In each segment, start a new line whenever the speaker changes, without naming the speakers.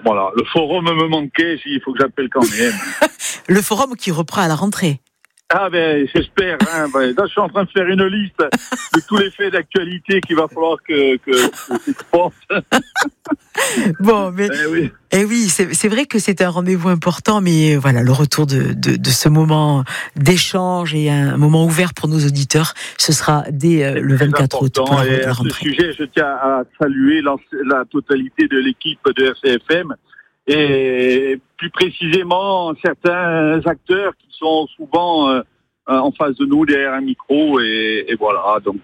Voilà, le forum me manquait, il faut que j'appelle quand même.
Le forum qui reprend à la rentrée.
Ah ben, j'espère. Là, je suis en train de faire une liste de tous les faits d'actualité qu'il va falloir que je porte.
Bon, mais
oui.
Oui, c'est vrai que c'est un rendez-vous important, mais voilà, le retour de ce moment d'échange et un moment ouvert pour nos auditeurs, ce sera dès le 24 août pour la rentrée.
À ce sujet, je tiens à saluer la totalité de l'équipe de RCFM et plus précisément certains acteurs qui sont souvent en face de nous derrière un micro et voilà, donc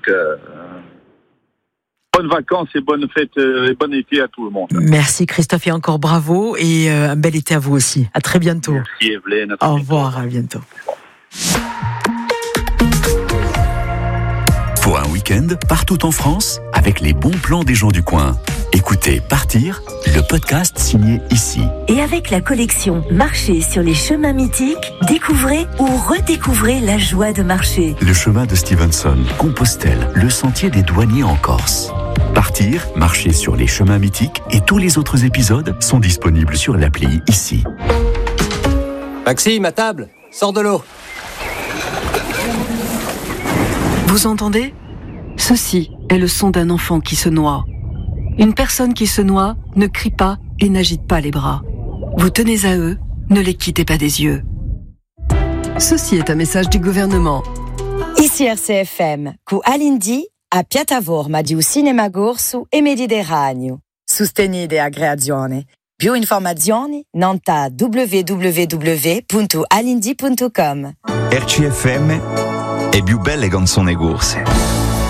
bonnes vacances et bonnes fêtes et bon été à tout le monde.
Merci Christophe et encore bravo et un bel été à vous aussi. À très bientôt.
Merci Evelyne.
Au revoir, à bientôt.
Pour un week-end partout en France avec les bons plans des gens du coin. Écoutez Partir, le podcast signé ici.
Et avec la collection Marcher sur les chemins mythiques, découvrez ou redécouvrez la joie de marcher.
Le chemin de Stevenson, Compostelle, le sentier des douaniers en Corse. Partir, marcher sur les chemins mythiques et tous les autres épisodes sont disponibles sur l'appli ici.
Maxime, à table, sors de l'eau.
Vous entendez ? Ceci est le son d'un enfant qui se noie. Une personne qui se noie ne crie pas et n'agite pas les bras. Vous tenez à eux, ne les quittez pas des yeux. Ceci est un message du gouvernement.
Ici RCFM, cu Alindi a piattaforma di un cinema corso e Mediterraneo. Sostenite a creazione. Più informazioni nanta www.alindi.com.
RCFM è più belle canzoni corse.